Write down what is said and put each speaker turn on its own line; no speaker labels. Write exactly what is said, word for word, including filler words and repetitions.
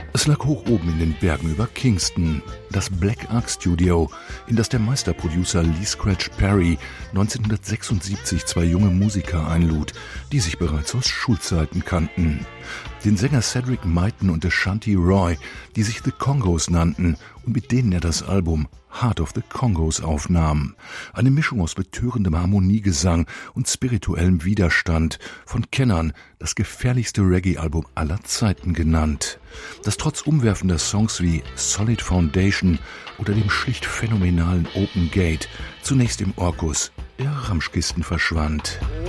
Es lag hoch oben in den Bergen über Kingston, das Black Ark Studio, in das der Meisterproducer Lee Scratch Perry neunzehnhundertsechsundsiebzig zwei junge Musiker einlud, die sich bereits aus Schulzeiten kannten. Den Sänger Cedric Myton und Ashanti Roy, die sich The Congos nannten und mit denen er das Album Heart of the Congos aufnahm. Eine Mischung aus betörendem Harmoniegesang und spirituellem Widerstand, von Kennern das gefährlichste Reggae-Album aller Zeiten genannt, das trotz umwerfender Songs wie Solid Foundation oder dem schlicht phänomenalen Open Gate zunächst im Orkus der Ramschkisten verschwand.